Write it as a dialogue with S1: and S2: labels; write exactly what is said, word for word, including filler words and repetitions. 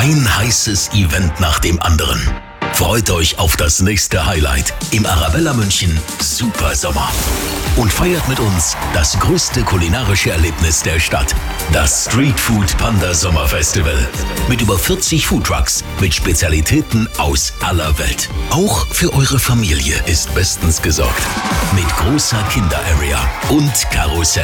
S1: Ein heißes Event nach dem anderen. Freut euch auf das nächste Highlight im Arabella München Super Sommer. Und feiert mit uns das größte kulinarische Erlebnis der Stadt. Das Street Food Panda Sommer Festival. Mit über vierzig Foodtrucks mit Spezialitäten aus aller Welt. Auch für eure Familie ist bestens gesorgt. Mit großer Kinder-Area und Karussell.